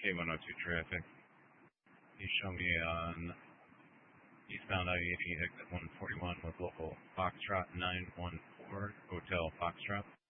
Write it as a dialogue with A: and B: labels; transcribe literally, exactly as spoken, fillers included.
A: K one oh two traffic. You show me on eastbound I eighty, exit one forty-one with local Foxtrot nine one four, Hotel Foxtrot.